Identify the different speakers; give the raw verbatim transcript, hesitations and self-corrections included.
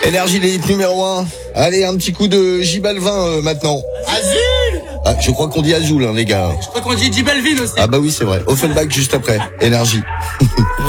Speaker 1: Énergie les hits numéro un. Allez, un petit coup de J Balvin euh, maintenant.
Speaker 2: Azul.
Speaker 1: Ah, je crois qu'on dit Azul, hein, les gars.
Speaker 2: Je crois qu'on dit J Balvin aussi.
Speaker 1: Ah bah oui, c'est vrai. Offenbach juste après. Énergie.